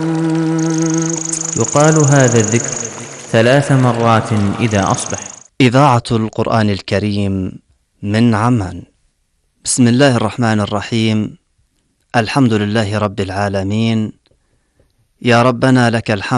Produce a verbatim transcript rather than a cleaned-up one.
يقال هذا الذكر ثلاث مرات إذا أصبح. إذاعة القرآن الكريم من عمان. بسم الله الرحمن الرحيم. الحمد لله رب العالمين. يا ربنا لك الحمد